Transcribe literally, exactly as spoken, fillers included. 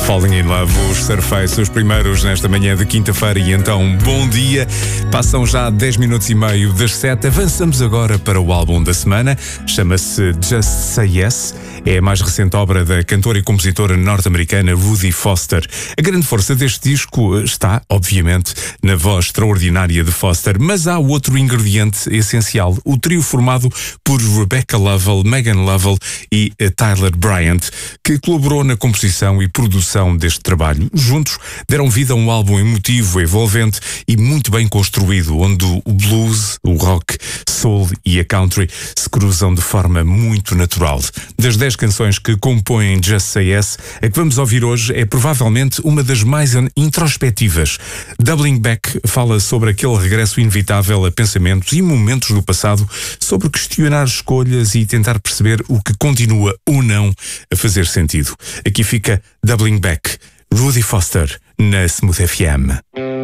Falling in Love, os Surface, os primeiros nesta manhã de quinta-feira, e então bom dia. Passam já dez minutos e meio das sete. Avançamos agora para o álbum da semana. Chama-se Just Say Yes. É a mais recente obra da cantora e compositora norte-americana Ruthie Foster. A grande força deste disco está, obviamente, na voz extraordinária de Foster, mas há outro ingrediente essencial: o trio formado por Rebecca Lovell, Megan Lovell e Tyler Bryant, que colaborou na composição e produção deste trabalho. Juntos deram vida a um álbum emotivo, envolvente e muito bem construído, onde o blues, o rock, soul e a country se cruzam de forma muito natural. Das dez canções que compõem Just Say Yes, a que vamos ouvir hoje é provavelmente uma das mais introspectivas. Doubling Back fala sobre aquele regresso inevitável a pensamentos e momentos do passado, sobre questionar escolhas e tentar perceber o que continua ou não a fazer sentido. Aqui fica Doubling Back, Ruthie Foster, na Smooth F M.